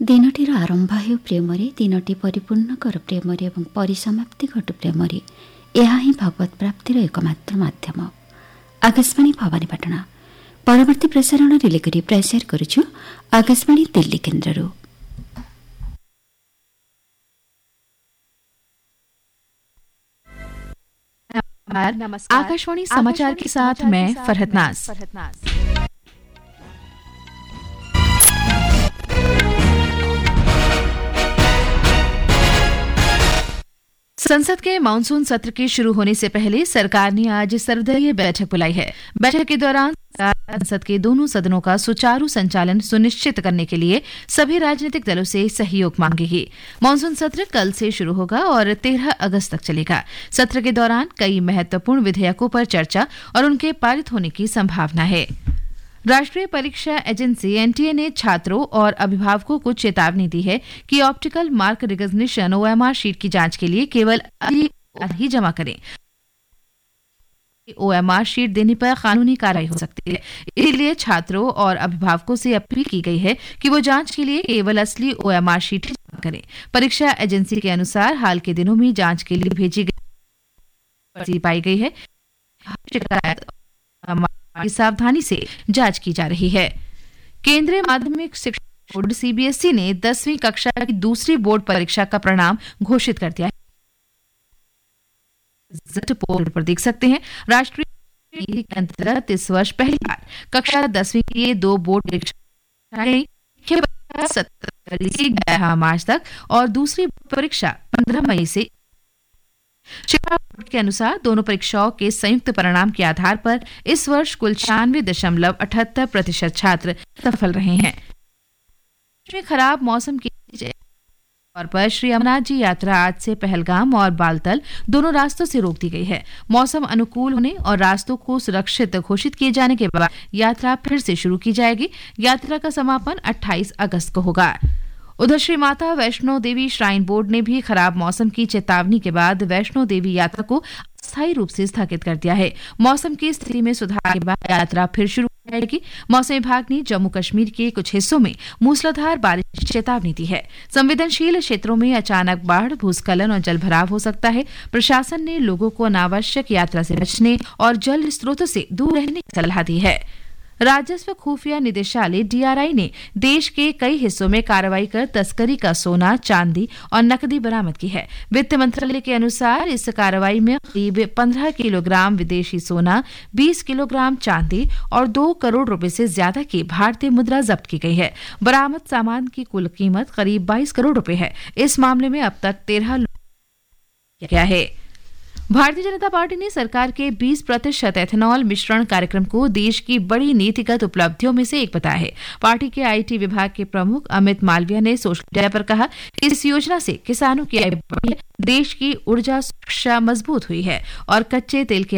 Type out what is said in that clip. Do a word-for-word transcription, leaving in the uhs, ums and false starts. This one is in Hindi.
ଦିନଟିର ଆରମ୍ଭ ହେଉ ପ୍ରେମରେ, ଦିନଟି ପରିପୂର୍ଣ୍ଣ କର ପ୍ରେମରେ ଏବଂ ପରିସମାପ୍ତି ଘଟୁ ପ୍ରେମରେ। ଏହା ହିଁ ଭଗବତ ପ୍ରାପ୍ତିର ଏକମାତ୍ର ମାଧ୍ୟମ। ଆକାଶବାଣୀ ଭବାନୀପାଟଣା। ପରବର୍ତ୍ତୀ ପ୍ରସାରଣ ରିଲେ କରି ପ୍ରଚାର କରୁଛୁ ଆକାଶବାଣୀ दिल्ली केन्द्रରୁ। नमस्कार, आकाशवाणी समाचार के साथ मैं फरहत नाज। संसद के मानसून सत्र के शुरू होने से पहले सरकार ने आज सर्वदलीय बैठक बुलाई है। बैठक के दौरान संसद के दोनों सदनों का सुचारू संचालन सुनिश्चित करने के लिए सभी राजनीतिक दलों से सहयोग मांगेगी। मानसून सत्र कल से शुरू होगा और तेरह अगस्त तक चलेगा। सत्र के दौरान कई महत्वपूर्ण विधेयकों पर चर्चा और उनके पारित होने की संभावना है। राष्ट्रीय परीक्षा एजेंसी एनटीए ने छात्रों और अभिभावकों को चेतावनी दी है कि optical mark recognition OMR sheet की जांच के लिए केवल ही जमा करें। ओएमआर शीट देने पर कानूनी कार्रवाई हो सकती है। इसलिए छात्रों और अभिभावकों से अपील की गई है कि वो जांच के लिए केवल असली ओएमआर शीट जमा करें। परीक्षा एजेंसी के अनुसार हाल के दिनों में जांच के लिए भेजी गई पाई गई है। की सावधानी से जांच की जा रही है। केंद्रीय माध्यमिक शिक्षा बोर्ड सीबीएसई ने दसवीं कक्षा की दूसरी बोर्ड परीक्षा का परिणाम घोषित कर दिया है। पोर्टल पर देख सकते हैं। राष्ट्रीय नीति के अंतर्गत इस वर्ष पहली बार कक्षा दसवीं के लिए दो बोर्ड परीक्षा सत्रह से ग्यारह मार्च तक और दूसरी परीक्षा पंद्रह मई से। शिक्षा बोर्ड के अनुसार दोनों परीक्षाओं के संयुक्त परिणाम के आधार पर इस वर्ष कुल छियानवे दशमलव अठहत्तर प्रतिशत छात्र सफल रहे हैं। में खराब मौसम के तौर पर श्री अमरनाथ जी यात्रा आज से पहलगाम और बालतल दोनों रास्तों से रोक दी गई है। मौसम अनुकूल होने और रास्तों को सुरक्षित घोषित किए जाने के बाद यात्रा फिर से शुरू की जाएगी। यात्रा का समापन अट्ठाईस अगस्त को होगा। उधर श्री माता वैष्णो देवी श्राइन बोर्ड ने भी खराब मौसम की चेतावनी के बाद वैष्णो देवी यात्रा को अस्थायी रूप से स्थगित कर दिया है। मौसम की स्थिति में सुधार के बाद यात्रा फिर शुरू हो जाएगी। मौसम विभाग ने जम्मू कश्मीर के कुछ हिस्सों में मूसलाधार बारिश की चेतावनी दी है। संवेदनशील क्षेत्रों में अचानक बाढ़, भूस्खलन और जलभराव हो सकता है। प्रशासन ने लोगों को अनावश्यक यात्रा से बचने और जल स्रोतों से दूर रहने की सलाह दी है। राजस्व खुफिया निदेशालय डीआरआई ने देश के कई हिस्सों में कार्रवाई कर तस्करी का सोना, चांदी और नकदी बरामद की है। वित्त मंत्रालय के अनुसार इस कार्रवाई में करीब पंद्रह किलोग्राम विदेशी सोना, बीस किलोग्राम चांदी और दो करोड़ रुपए से ज्यादा की भारतीय मुद्रा जब्त की गई है। बरामद सामान की कुल कीमत करीब बाईस करोड़ रुपए है। इस मामले में अब तक तेरह लोग किया गया है। भारतीय जनता पार्टी ने सरकार के बीस प्रतिशत एथेनॉल मिश्रण कार्यक्रम को देश की बड़ी नीतिगत उपलब्धियों में से एक बताया है। पार्टी के आईटी विभाग के प्रमुख अमित मालविया ने सोशल मीडिया पर कहा कि इस योजना से किसानों की आय बढ़ी है, देश की ऊर्जा सुरक्षा मजबूत हुई है और कच्चे तेल के